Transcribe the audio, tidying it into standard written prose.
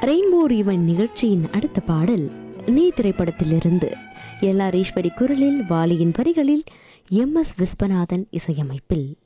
Rainbow even நிகழ்ச்சியின் அடுத்த பாடல் நீ திரைப்படத்திலிருந்து எல்ஆர் ஈஸ்வரி குரலில், வாலியின் வரிகளில், எம்.எஸ். விஸ்வநாதன் இசையமைப்பில்.